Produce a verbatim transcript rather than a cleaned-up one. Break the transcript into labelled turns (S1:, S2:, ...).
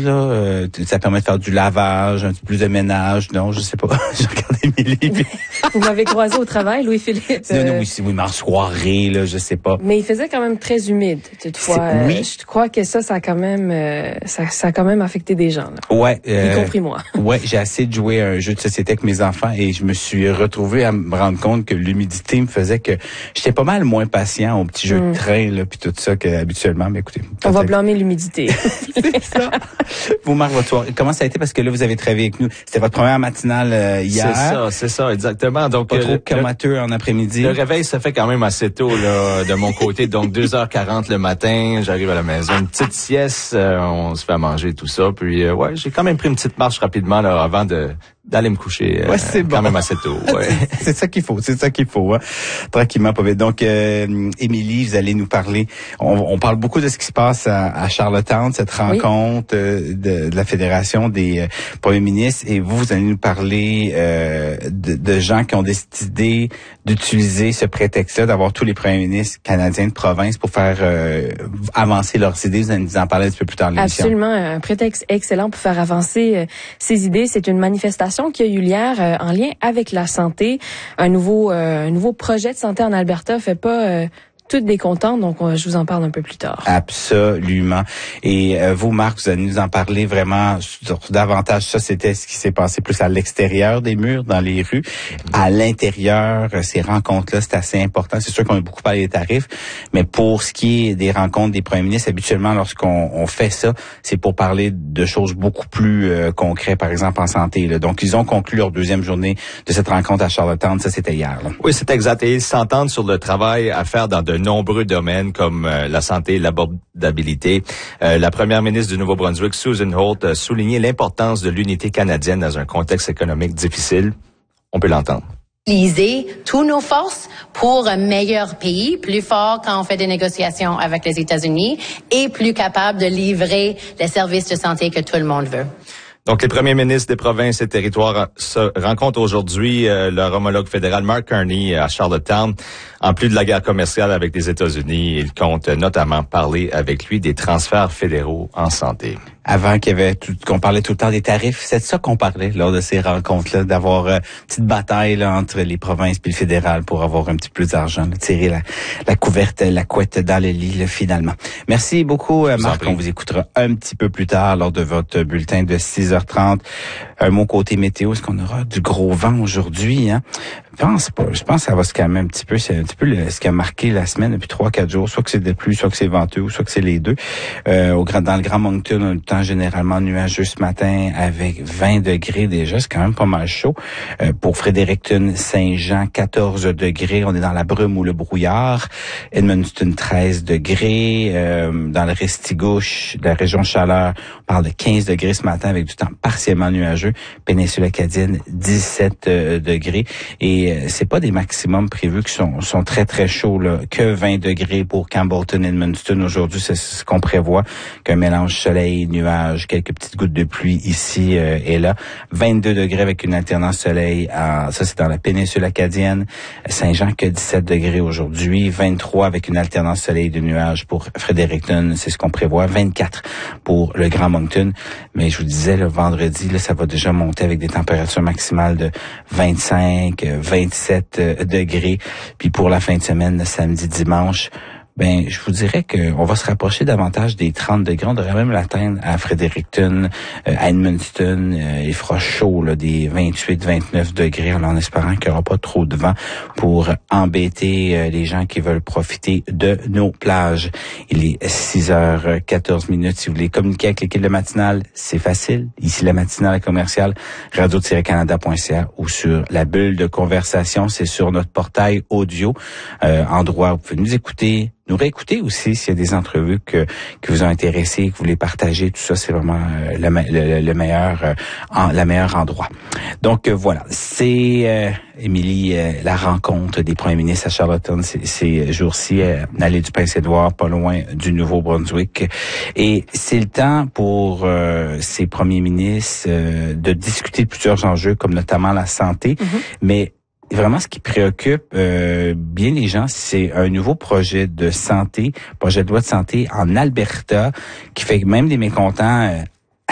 S1: là. Euh, ça permet de faire du lavage, un petit peu plus de ménage. Non, je sais pas. J'ai regardé Émilie.
S2: Vous m'avez croisé au travail, Louis-Philippe.
S1: Euh... Non, non, oui, oui, mais en soirée, là, je sais pas.
S2: Mais il faisait quand même très humide, toutefois.
S1: Oui.
S2: Euh, je crois que ça, ça a quand même, euh, ça, ça a quand même affecté des gens, là.
S1: Ouais. Euh,
S2: y compris moi.
S1: Ouais, j'ai essayé de jouer à un jeu de société avec mes enfants et je me suis retrouvé à me rendre compte que l'humidité me faisait que j'étais pas mal moins patient au petit jeu mm. de train, là, puis tout ça qu'habituellement. Mais écoutez.
S2: On va blâmer l'humidité.
S1: C'est ça. Vous, Marc, votre soirée, comment ça a été? Parce que là, vous avez travaillé avec nous. C'était votre première matinale euh, hier.
S3: C'est ça, c'est ça, exactement. Donc,
S1: pas trop
S3: euh,
S1: comateux en après-midi.
S3: Le réveil se fait quand même assez tôt, là, de mon côté. Donc, deux heures quarante le matin, j'arrive à la maison. Une petite sieste, euh, on se fait à manger, tout ça. Puis, euh, ouais, j'ai quand même pris une petite marche rapidement, là, avant de d'aller me coucher. Euh,
S1: ouais, c'est
S3: quand
S1: bon.
S3: même assez tôt. Ouais.
S1: c'est ça qu'il faut, c'est ça qu'il faut. Hein. Tranquillement, pas vite. Donc, euh, Émilie, vous allez nous parler. On, on parle beaucoup de ce qui se passe à, à Charlottetown, cette rencontre oui. euh, de, de la Fédération des euh, premiers ministres. Et vous, vous allez nous parler euh, de, de gens qui ont décidé d'utiliser ce prétexte-là, d'avoir tous les premiers ministres canadiens de province pour faire euh, avancer leurs idées. Vous allez nous en parler un petit peu plus tard dans l'émission.
S2: Absolument, un prétexte excellent pour faire avancer euh, ces idées. C'est une manifestation qui a eu hier euh, en lien avec la santé. Un nouveau, euh, un nouveau projet de santé en Alberta fait pas euh, toutes des contents, donc on, je vous en parle un peu plus tard.
S1: Absolument. Et euh, vous, Marc, vous allez nous en parler vraiment sur, davantage. Ça, c'était ce qui s'est passé plus à l'extérieur des murs, dans les rues. À l'intérieur, ces rencontres-là, c'est assez important. C'est sûr qu'on a beaucoup parlé des tarifs, mais pour ce qui est des rencontres des premiers ministres, habituellement, lorsqu'on on fait ça, c'est pour parler de choses beaucoup plus euh, concrètes, par exemple en santé. Là. Donc, ils ont conclu leur deuxième journée de cette rencontre à Charlottetown. Ça, c'était hier. Là.
S3: Oui, c'est exact. Et ils s'entendent sur le travail à faire dans de nombreux domaines comme euh, la santé et l'abordabilité. Euh, la première ministre du Nouveau-Brunswick, Susan Holt, a souligné l'importance de l'unité canadienne dans un contexte économique difficile. On peut l'entendre.
S4: Utiliser tous nos forces pour un meilleur pays, plus fort quand on fait des négociations avec les États-Unis et plus capable de livrer les services de santé que tout le monde veut.
S3: Donc, les premiers ministres des provinces et territoires se rencontrent aujourd'hui euh, leur homologue fédéral Mark Carney à Charlottetown. En plus de la guerre commerciale avec les États-Unis, ils comptent notamment parler avec lui des transferts fédéraux en santé.
S1: Avant qu'il y avait tout, qu'on parlait tout le temps des tarifs, c'est de ça qu'on parlait lors de ces rencontres-là, d'avoir euh, une petite bataille là, entre les provinces et le fédéral pour avoir un petit peu plus d'argent, là, tirer la, la couverte, la couette dans le lit là, finalement. Merci beaucoup, euh, Marc. On vous écoutera un petit peu plus tard lors de votre bulletin de six heures trente. Un mot côté météo, est-ce qu'on aura du gros vent aujourd'hui? Hein? Je pense pas. Je pense que ça va se calmer un petit peu. C'est un petit peu le, ce qui a marqué la semaine depuis trois, quatre jours. Soit que c'est de pluie, soit que c'est venteux, ou soit que c'est les deux. Euh, au grand, dans le Grand Moncton, on a le temps généralement nuageux ce matin avec vingt degrés déjà. C'est quand même pas mal chaud. Euh, pour Fredericton, Saint-Jean, quatorze degrés. On est dans la brume ou le brouillard. Edmundston, treize degrés. Euh, dans le Restigouche, la région chaleur, on parle de quinze degrés ce matin avec du temps partiellement nuageux. Péninsule acadienne, dix-sept euh, degrés. Et euh, c'est pas des maximums prévus qui sont, sont très, très chauds, là. Que vingt degrés pour Campbellton et Edmundston. Aujourd'hui, c'est ce qu'on prévoit, qu'un mélange soleil-nuage, quelques petites gouttes de pluie ici euh, et là. vingt-deux degrés avec une alternance soleil. À, ça, c'est dans la péninsule acadienne. Saint-Jean, que dix-sept degrés aujourd'hui. vingt-trois avec une alternance soleil de nuages pour Fredericton. C'est ce qu'on prévoit. vingt-quatre pour le Grand Moncton. Mais je vous disais, le vendredi, là, ça va déjà monter avec des températures maximales de vingt-cinq, vingt-sept degrés. Puis pour la fin de semaine, le samedi, dimanche, ben, je vous dirais qu'on va se rapprocher davantage des trente degrés. On devrait même l'atteindre à Fredericton, euh, à Edmundston. Euh, il fera chaud, là, des vingt-huit, vingt-neuf degrés, alors en espérant qu'il n'y aura pas trop de vent pour embêter euh, les gens qui veulent profiter de nos plages. Il est six heures quatorze minutes. Si vous voulez communiquer avec l'équipe de matinale, c'est facile. Ici, la matinale commerciale, radio tiret canada point c a ou sur la bulle de conversation. C'est sur notre portail audio, euh, endroit où vous pouvez nous écouter, nous réécouter aussi s'il y a des entrevues que, que vous ont intéressé, que vous voulez partager. Tout ça, c'est vraiment euh, le, le, le meilleur euh, en, la meilleure endroit. Donc euh, voilà, c'est euh, Émilie, euh, la rencontre des premiers ministres à Charlottetown ces, ces jours-ci, euh, à l'île du Prince-Édouard, pas loin du Nouveau-Brunswick. Et c'est le temps pour euh, ces premiers ministres euh, de discuter de plusieurs enjeux, comme notamment la santé, mm-hmm. mais vraiment, ce qui préoccupe euh, bien les gens, c'est un nouveau projet de santé, projet de loi de santé en Alberta, qui fait que même des mécontents euh,